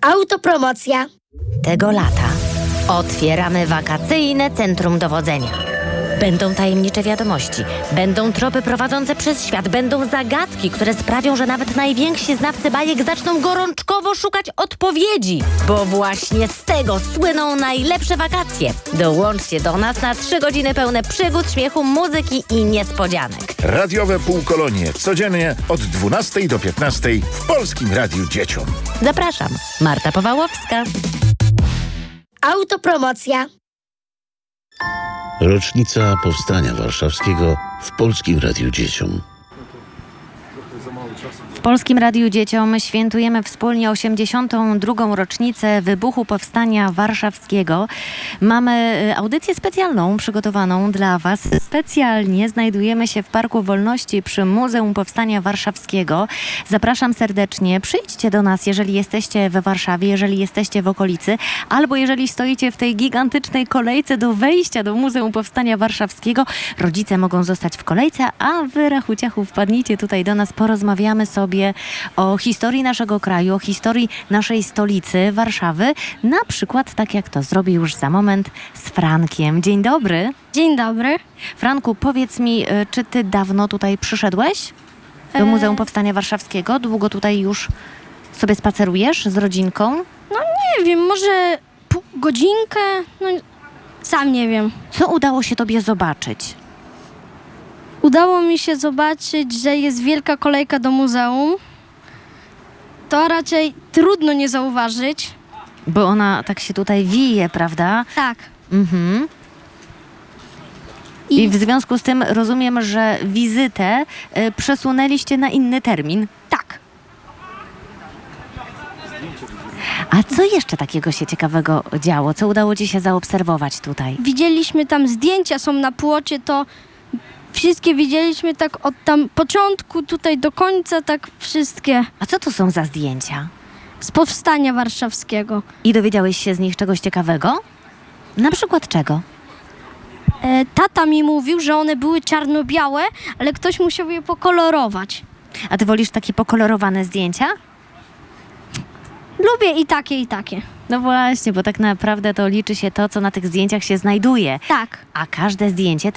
Autopromocja. Tego lata otwieramy wakacyjne centrum dowodzenia. Będą tajemnicze wiadomości, będą tropy prowadzące przez świat, będą zagadki, które sprawią, że nawet najwięksi znawcy bajek zaczną gorączkowo szukać odpowiedzi. Bo właśnie z tego słyną najlepsze wakacje. Dołączcie do nas na 3 godziny pełne przygód, śmiechu, muzyki i niespodzianek. Radiowe półkolonie codziennie od 12 do 15 w Polskim Radiu Dzieciom. Zapraszam, Marta Powałowska. Autopromocja. Rocznica Powstania Warszawskiego w Polskim Radiu Dzieciom. W Polskim Radiu Dzieciom świętujemy wspólnie 82. rocznicę wybuchu Powstania Warszawskiego. Mamy audycję specjalną przygotowaną dla Was. Specjalnie znajdujemy się w Parku Wolności przy Muzeum Powstania Warszawskiego. Zapraszam serdecznie. Przyjdźcie do nas, jeżeli jesteście we Warszawie, jeżeli jesteście w okolicy, albo jeżeli stoicie w tej gigantycznej kolejce do wejścia do Muzeum Powstania Warszawskiego. Rodzice mogą zostać w kolejce, a Wy, rachuciachu, wpadnijcie tutaj do nas, porozmawiamy sobie o historii naszego kraju, o historii naszej stolicy, Warszawy. Na przykład tak jak to zrobię już za moment z Frankiem. Dzień dobry. Dzień dobry. Franku, powiedz mi, czy ty dawno tutaj przyszedłeś do Muzeum Powstania Warszawskiego? Długo tutaj już sobie spacerujesz z rodzinką? No nie wiem, może godzinkę? No sam nie wiem. Co udało się tobie zobaczyć? Udało mi się zobaczyć, że jest wielka kolejka do muzeum. To raczej trudno nie zauważyć. Bo ona tak się tutaj wije, prawda? Tak. Mhm. I w związku z tym rozumiem, że wizytę przesunęliście na inny termin. Tak. A co jeszcze takiego się ciekawego działo? Co udało ci się zaobserwować tutaj? Widzieliśmy tam zdjęcia, są na płocie, to wszystkie widzieliśmy tak od tam początku tutaj do końca, tak wszystkie A co to są za zdjęcia? z Powstania Warszawskiego. I dowiedziałeś się z nich czegoś ciekawego? Na przykład czego? Tata mi mówił, że one były czarno-białe, ale ktoś musiał je pokolorować. A ty wolisz takie pokolorowane zdjęcia? Lubię i takie, i takie. No właśnie, bo tak naprawdę to liczy się to, co na tych zdjęciach się znajduje. Tak. A każde zdjęcie